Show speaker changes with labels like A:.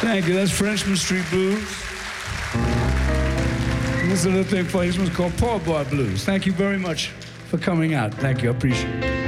A: Thank you. That's Frenchman Street Blues. And this is a little thing for you. This one's called Paul Bar Blues. Thank you very much for coming out. Thank you. I appreciate it.